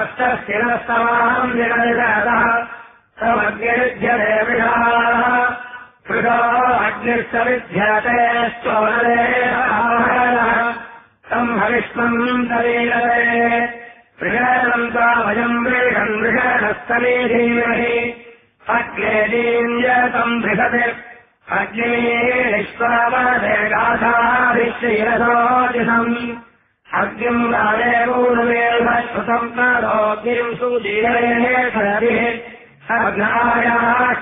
हस्तस्थिरस्तवाहम् विगलितः समग्निर्ध्यते विषाः कृतो अग्निस्तविध्यते स्तोरदेहाः तम् हविष्मम् तवीरते वृषणम् त्वामयम् वृषम् वृषणस्तमे धीमहि अग्नेदीञ्जतम् बृहते अग्निष्वामदे गाथाभिश्रीरसोजिषम् अग्निम् रामे पूर्णमेव श्रुतम् नरोग्निम् सुदीरे खरभिः अग्नायाः